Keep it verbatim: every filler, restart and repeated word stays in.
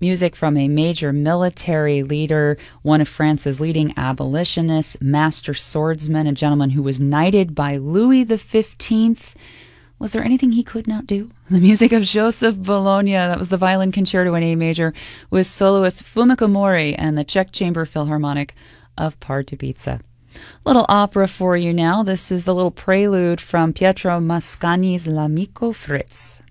music from a major military leader, one of France's leading abolitionists, master swordsman, a gentleman who was knighted by Louis the fifteenth. Was there anything he could not do? The music of Joseph Bologna, that was the violin concerto in A major, with soloist Fumiko Mori and the Czech Chamber Philharmonic of Pardubice. Little opera for you now. This is the little prelude from Pietro Mascagni's L'Amico Fritz.